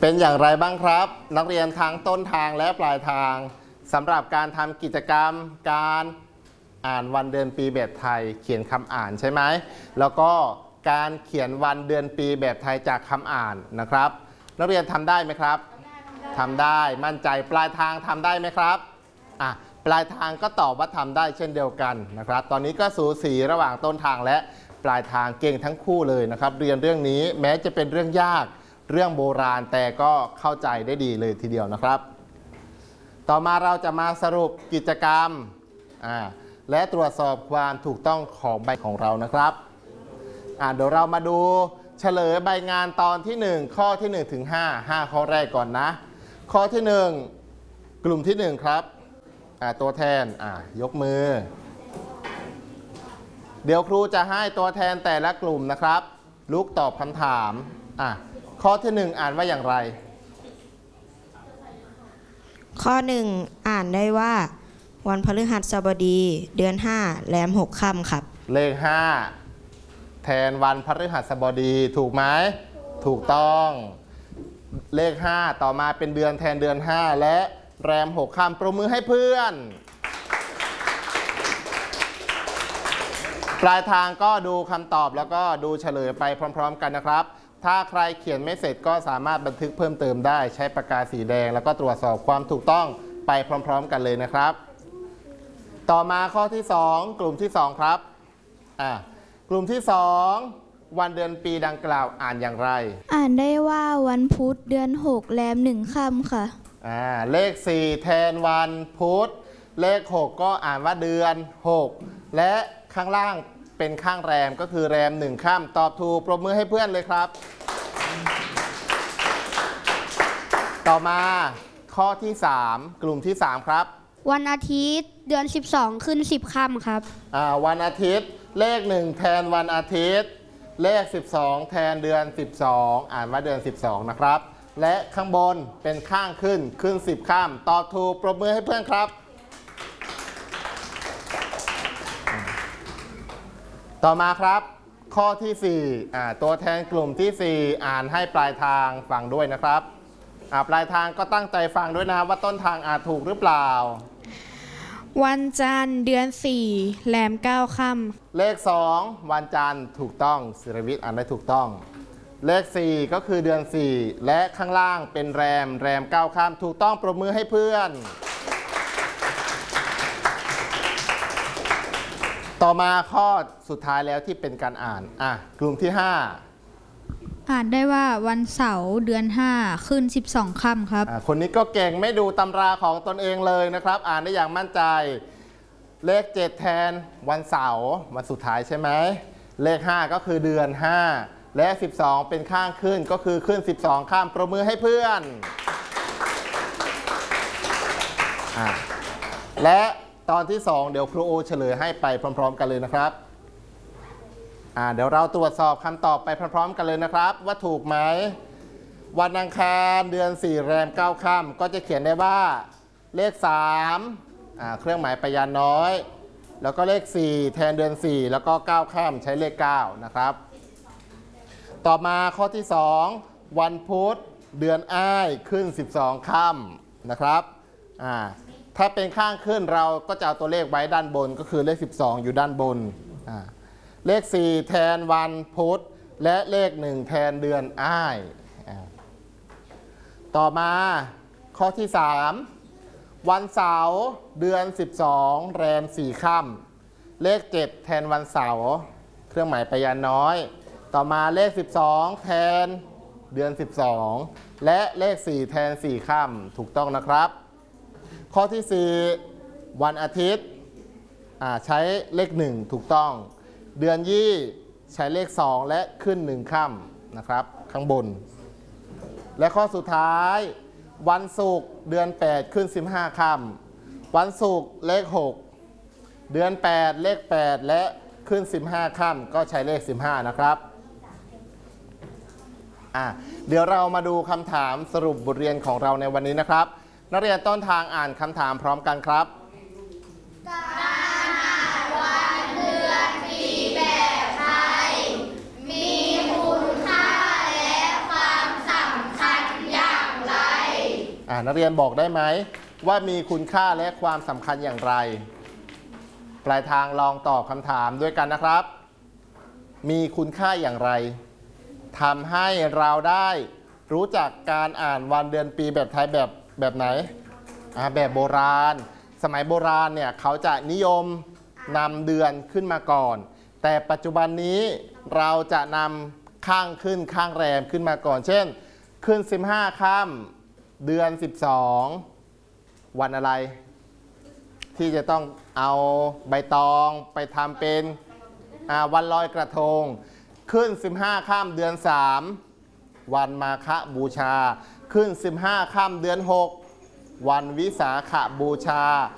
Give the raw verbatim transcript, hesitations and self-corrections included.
เป็นอย่างไรบ้างครับนักเรียนทั้งต้นทางและปลายทางสำหรับการทำกิจกรรมการอ่านวันเดือนปีแบบไทยเขียนคำอ่านใช่ไหมแล้วก็การเขียนวันเดือนปีแบบไทยจากคำอ่านนะครับนักเรียนทำได้ไหมครับทำได้มั่นใจปลายทางทำได้ไหมครับอ่ะปลายทางก็ตอบว่าทำได้เช่นเดียวกันนะครับตอนนี้ก็สูสีระหว่างต้นทางและปลายทางเก่งทั้งคู่เลยนะครับเรียนเรื่องนี้แม้จะเป็นเรื่องยากเรื่องโบราณแต่ก็เข้าใจได้ดีเลยทีเดียวนะครับต่อมาเราจะมาสรุปกิจกรรมอ่าและตรวจสอบความถูกต้องของใบของเรานะครับอ่าเดี๋ยวเรามาดูเฉลยใบงานตอนที่หนึ่งข้อที่หนึ่งถึงห้า ห้าข้อแรกก่อนนะข้อที่หนึ่งกลุ่มที่หนึ่งครับอ่าตัวแทนอ่ายกมือเดี๋ยวครูจะให้ตัวแทนแต่ละกลุ่มนะครับลุกตอบคำถามอ่ะข้อที่หนึ่งอ่านว่าอย่างไรข้อหนึ่งอ่านได้ว่าวันพฤหัสบดีเดือนห้าแรมหกค่ำครับเลขห้าแทนวันพฤหัสบดีถูกไหมถูกต้องเลขห้าต่อมาเป็นเดือนแทนเดือนห้าและแรมหกค่ำปรบมือให้เพื่อนปลายทางก็ดูคำตอบแล้วก็ดูเฉลยไปพร้อมๆกันนะครับถ้าใครเขียนไม่เสร็จก็สามารถบันทึกเพิ่มเติมได้ใช้ปากกาสีแดงแล้วก็ตรวจสอบความถูกต้องไปพร้อมๆกันเลยนะครับต่อมาข้อที่สองกลุ่มที่สองครับอ่ากลุ่มที่สองวันเดือนปีดังกล่าวอ่านอย่างไรอ่านได้ว่าวันพุธเดือนหกแรมหนึ่งค่ำค่ะอ่าเลขสี่แทนวันพุธเลขหกก็อ่านว่าเดือนหกและข้างล่างเป็นข้างแรมก็คือแรมหนึ่งค่ำตอบถูกปรบมือให้เพื่อนเลยครับต่อมาข้อที่สามกลุ่มที่สามครับวันอาทิตย์เดือนสิบสองขึ้นสิบค่ำครับอ่าวันอาทิตย์เลขหนึ่งแทนวันอาทิตย์เลขสิบสองแทนเดือนสิบสองอ่านว่าเดือนสิบสองนะครับและข้างบนเป็นข้างขึ้นขึ้นสิบค่ำตอบถูกปรบมือให้เพื่อนครับต่อมาครับข้อที่สี่อ่าตัวแทนกลุ่มที่สี่อ่านให้ปลายทางฟังด้วยนะครับอ่าปลายทางก็ตั้งใจฟังด้วยนะว่าต้นทางอ่านถูกหรือเปล่าวันจันทร์เดือนสี่แรมเก้าค่ำเลขสองวันจันทร์ถูกต้องศิรวิทย์อ่านได้ถูกต้องเลขสี่ก็คือเดือนสี่และข้างล่างเป็นแรมแรมเก้าค่ำถูกต้องปรบมือให้เพื่อนต่อมาข้อสุดท้ายแล้วที่เป็นการอ่านอ่ะกลุ่มที่ห้าอ่านได้ว่าวันเสาร์เดือนห้าขึ้นสิบสองค่ำครับคนนี้ก็เก่งไม่ดูตำราของตนเองเลยนะครับอ่านได้อย่างมั่นใจเลขเจ็ดแทนวันเสาร์วันสุดท้ายใช่ไหมเลขห้าก็คือเดือนห้าและสิบสองเป็นข้างขึ้นก็คือขึ้นสิบสองค่ำปรบมือให้เพื่อนอ่ะและตอนที่สองเดี๋ยวครูโอเฉลยให้ไปพร้อมๆกันเลยนะครับอ่าเดี๋ยวเราตรวจสอบคำตอบไปพร้อมๆกันเลยนะครับว่าถูกไหมวันอังคารเดือนสี่แรมเก้าค่ำก็จะเขียนได้ว่าเลขสามอ่าเครื่องหมายพยานน้อยแล้วก็เลขสี่แทนเดือนสี่แล้วก็เก้าค่ำใช้เลขเก้านะครับต่อมาข้อที่สองวันพุธเดือนอ้ายขึ้นสิบสองค่ำนะครับอ่าถ้าเป็นข้างขึ้นเราก็จะเอาตัวเลขไว้ด้านบนก็คือเลขสิบสองอยู่ด้านบนอ่าเลขสี่แทนวันพุธและเลขหนึ่งแทนเดือนอ้ายต่อมาข้อที่สามวันเสาร์เดือนสิบสองแรมสี่ค่ำเลขเจ็ดแทนวันเสาร์เครื่องหมายพยานน้อยต่อมาเลขสิบสองแทนเดือนสิบสองและเลขสี่แทนสี่ค่ำถูกต้องนะครับข้อที่สี่วันอาทิตย์ใช้เลขหนึ่งถูกต้องเดือนยี่ใช้เลขสองและขึ้นหนึ่งค่ำนะครับข้างบนและข้อสุดท้ายวันศุกร์เดือนแปดขึ้นสิบห้าค่ำวันศุกร์เลขหกเดือนแปดเลขแปดและขึ้นสิบห้าค่ำก็ใช้เลขสิบห้านะครับอ่ะเดี๋ยวเรามาดูคำถามสรุปบทเรียนของเราในวันนี้นะครับนักเรียนต้นทางอ่านคำถามพร้อมกันครับการอ่านวันเดือนปีแบบไทยมีคุณค่าและความสำคัญอย่างอ่านักเรียนบอกได้ไหมว่ามีคุณค่าและความสำคัญอย่างไร ปลายทางลองตอบคำถามด้วยกันนะครับ มีคุณค่าอย่างไรทำให้เราได้รู้จักการอ่านวันเดือนปีแบบไทยแบบแบบไหนอ่าแบบโบราณ สมัยโบราณเนี่ยเขาจะนิยมนำเดือนขึ้นมาก่อน แต่ปัจจุบันนี้เราจะนำข้างขึ้นข้างแรมขึ้นมาก่อน เช่นขึ้นสิบห้าค่ำเดือนสิบสองวันอะไรที่จะต้องเอาใบตองไปทำเป็นวันลอยกระทงขึ้นสิบห้าค่ำเดือนสามวันมาฆบูชาขึ้นสิบห้าค่ำเดือนหกวันวิสาขบูชา